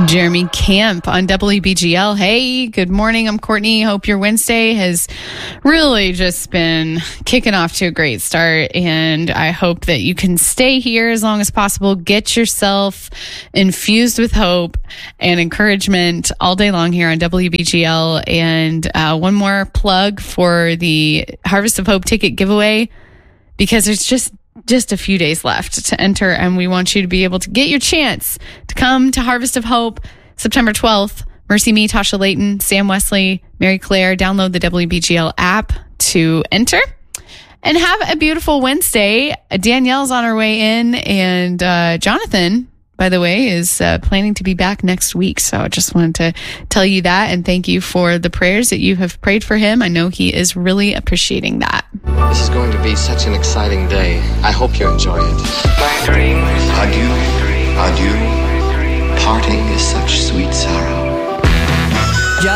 Jeremy Camp on WBGL. Hey, good morning. I'm Courtney. Hope your Wednesday has really just been kicking off to a great start. And I hope that you can stay here as long as possible. Get yourself infused with hope and encouragement all day long here on WBGL. And one more plug for the Harvest of Hope ticket giveaway, because there's just a few days left to enter, and we want you to be able to get your chance to come to Harvest of Hope September 12th. Mercy Me, Tasha Layton, Sam Wesley, Mary Claire. Download the WBGL app to enter and have a beautiful Wednesday. Danielle's on her way in, and Jonathan, by the way, is planning to be back next week. So I just wanted to tell you that, and thank you for the prayers that you have prayed for him. I know he is really appreciating that. This is going to be such an exciting day. I hope you enjoy it. My dreams. Adieu. Adieu.